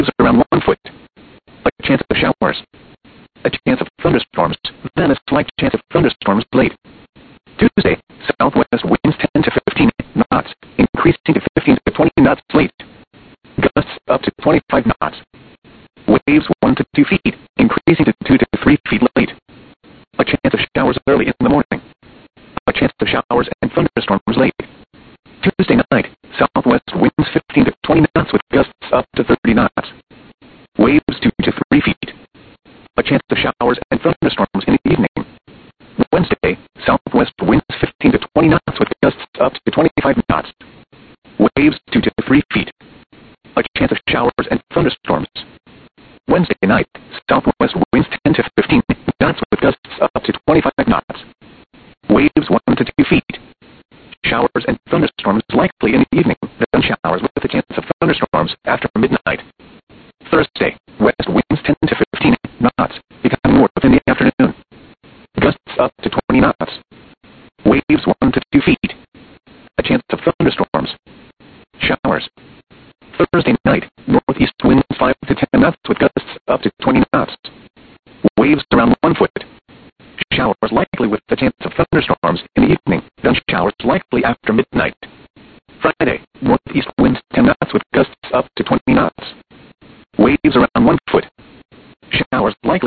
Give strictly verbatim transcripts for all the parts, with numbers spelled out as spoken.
around one foot. A chance of showers. A chance of thunderstorms, then a slight chance of thunderstorms late. Tuesday, southwest winds ten to fifteen knots, increasing to fifteen to twenty knots late. Gusts up to twenty-five knots. Waves one to two feet, increasing to two to three feet late. A chance of showers early in the morning. A chance of showers and thunderstorms late. Tuesday night, southwest winds fifteen to twenty knots with gusts up to thirty knots. Waves two to three feet. A chance of showers and thunderstorms in the evening. Wednesday, southwest winds fifteen to twenty knots with gusts up to twenty-five knots. Waves two to three feet. A chance of showers and thunderstorms. Wednesday night, southwest winds ten to fifteen knots with gusts up to twenty-five knots. Waves one to two feet. Showers and thunderstorms likely in the evening, then showers with a chance of thunderstorms after midnight. Thursday, west winds ten to fifteen knots, becoming north in the afternoon. Gusts up to twenty knots. Waves one to two feet. A chance of thunderstorms. Showers. Thursday night, northeast winds five to ten knots with gusts up to twenty knots. Waves around one foot. Showers likely with a chance of thunderstorms in the evening, then showers likely after midnight. Friday, northeast winds ten knots with gusts up to twenty knots. Waves around one foot. Showers likely.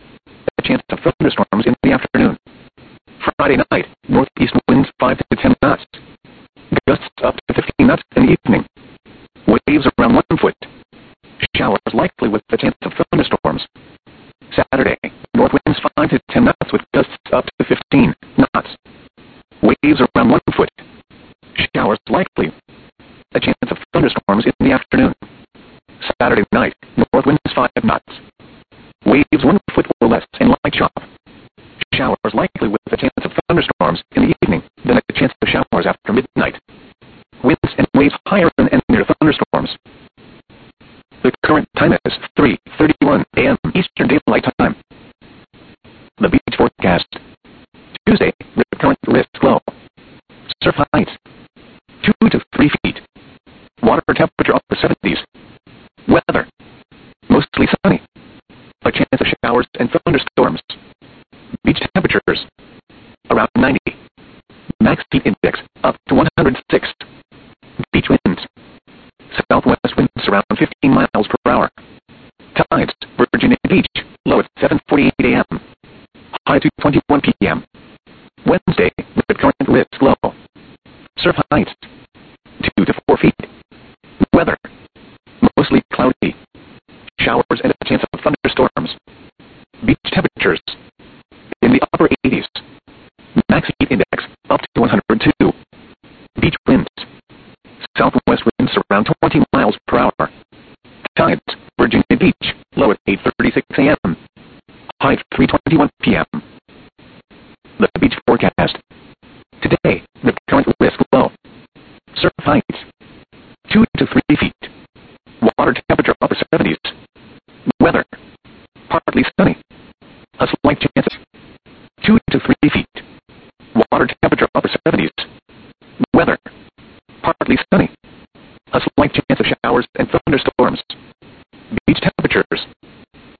A chance of thunderstorms in the afternoon. Friday night, northeast winds five to ten knots. Gusts up to fifteen knots in the evening. Waves around one foot. Showers likely with a chance of thunderstorms. Saturday, north winds five to ten knots with gusts up to fifteen knots. Waves around one foot. Showers likely. A chance of thunderstorms in the afternoon. Saturday night, north winds five knots. Waves one foot or less and light chop. Showers likely with a chance of thunderstorms in the evening, then a chance of showers after midnight. Winds and waves higher than and near thunderstorms. The current time is three thirty-one a m Eastern Daylight Time. The beach forecast. Tuesday, the current risk low. Surf heights, two to three feet. Water temperature upper seventies. Weather, mostly sunny. A chance of showers and thunderstorms. Beach temperatures, around ninety. Max heat index, up to one hundred six. Beach winds, southwest winds around fifteen miles per hour. Tides, Virginia Beach, low at seven forty-eight a m High to twenty-one p m Wednesday, the current risk low. Surf heights, two to four feet. Weather, mostly cloudy. Showers and a chance of thunderstorms. Beach temperatures, in the upper eighties. Max heat index, up to one hundred two. Beach winds, southwest winds around twenty miles per hour. Tides, Virginia Beach, low at eight thirty-six a m High at three twenty-one p m The beach forecast. Today, the current risk low. Surf heights, two to three feet. Water temperature upper seventies. Weather, partly sunny. A slight chance of two to three feet. Water temperature upper